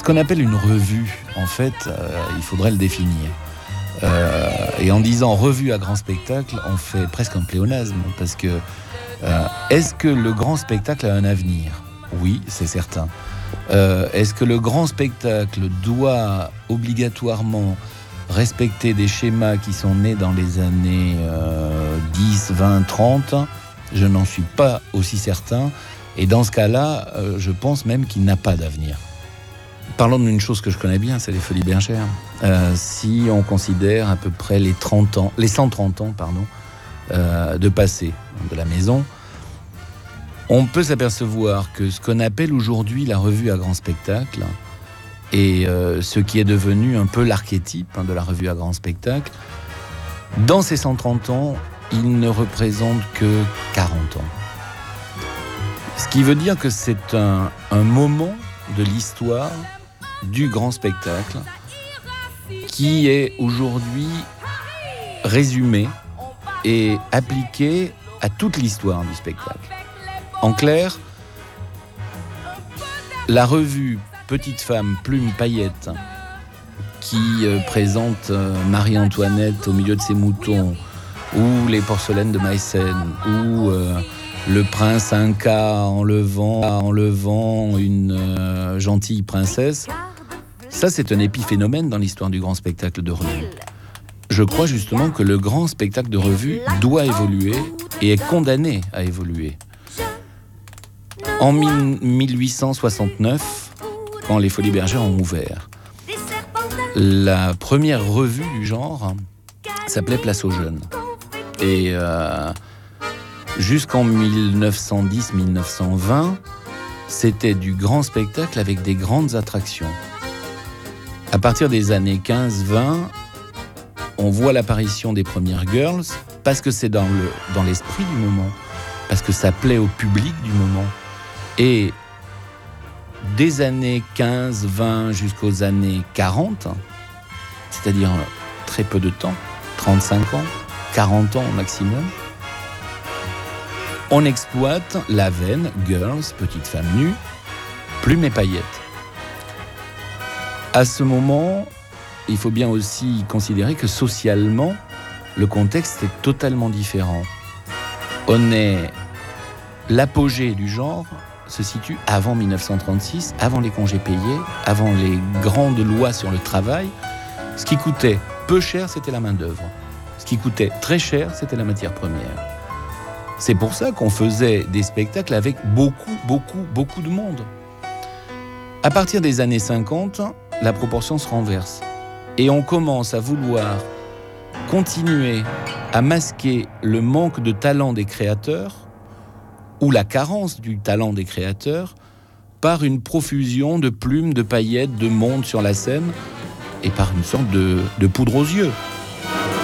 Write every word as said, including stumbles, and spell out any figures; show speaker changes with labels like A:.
A: qu'on appelle une revue, en fait, euh, il faudrait le définir. Euh, et en disant revue à grand spectacle, on fait presque un pléonasme, parce que euh, est-ce que le grand spectacle a un avenir ? Oui, c'est certain. Euh, est-ce que le grand spectacle doit obligatoirement respecter des schémas qui sont nés dans les années euh, dix, vingt, trente ? Je n'en suis pas aussi certain. Et dans ce cas-là, euh, je pense même qu'il n'a pas d'avenir. Parlons d'une chose que je connais bien, c'est les Folies Bergères. Euh, si on considère à peu près les trente ans, les cent trente ans, pardon, euh, de passé de la maison, on peut s'apercevoir que ce qu'on appelle aujourd'hui la revue à grand spectacle et euh, ce qui est devenu un peu l'archétype hein, de la revue à grand spectacle, dans ces cent trente ans, il ne représente que quarante ans. Ce qui veut dire que c'est un, un moment de l'histoire du grand spectacle qui est aujourd'hui résumé et appliqué à toute l'histoire du spectacle. En clair, la revue Petite femme, plume, paillettes qui euh, présente euh, Marie-Antoinette au milieu de ses moutons, ou les porcelaines de Meissen, ou euh, le prince Inca enlevant, enlevant une euh, gentille princesse, ça c'est un épiphénomène dans l'histoire du grand spectacle de revue. Je crois justement que le grand spectacle de revue doit évoluer et est condamné à évoluer. En mille huit cent soixante-neuf, quand les Folies Bergères ont ouvert, la première revue du genre s'appelait Place aux Jeunes. Et euh, jusqu'en dix-neuf cent dix à dix-neuf cent vingt, c'était du grand spectacle avec des grandes attractions. À partir des années quinze vingt, on voit l'apparition des premières girls parce que c'est dans, le, dans l'esprit du moment, parce que ça plaît au public du moment. Et des années quinze vingt jusqu'aux années quarante, c'est-à-dire très peu de temps, trente-cinq ans, quarante ans au maximum, on exploite la veine girls, petite femme nue, plumes et paillettes. À ce moment, il faut bien aussi considérer que socialement, le contexte est totalement différent. On est l'apogée du genre se situe avant dix-neuf cent trente-six, avant les congés payés, avant les grandes lois sur le travail. Ce qui coûtait peu cher, c'était la main-d'œuvre. Ce qui coûtait très cher, c'était la matière première. C'est pour ça qu'on faisait des spectacles avec beaucoup, beaucoup, beaucoup de monde. À partir des années cinquante, la proportion se renverse. Et on commence à vouloir continuer à masquer le manque de talent des créateurs ou la carence du talent des créateurs par une profusion de plumes, de paillettes, de monde sur la scène et par une sorte de, de poudre aux yeux.